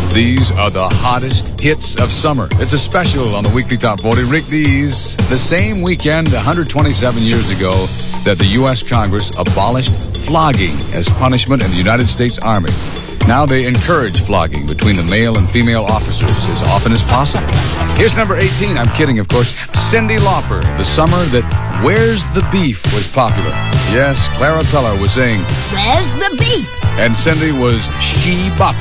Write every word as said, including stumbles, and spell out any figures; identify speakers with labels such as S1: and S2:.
S1: These are the hottest hits of summer. It's a special on the Weekly Top forty. Rick, these, the same weekend one hundred twenty-seven years ago that the U S Congress abolished flogging as punishment in the United States Army. Now they encourage flogging between the male and female officers as often as possible. Here's number eighteen. I'm kidding, of course. Cyndi Lauper, the summer that Where's the Beef was popular. Yes, Clara Peller was saying,
S2: Where's the beef?
S1: and Cyndi was she bopping.